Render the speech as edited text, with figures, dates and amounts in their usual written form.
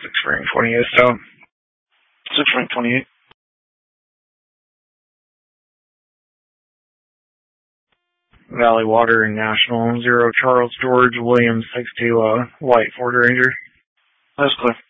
ring 28 out. 6 ring 28. Valley Watering National, 0 Charles George Williams 6 White Ford Ranger. That's clear.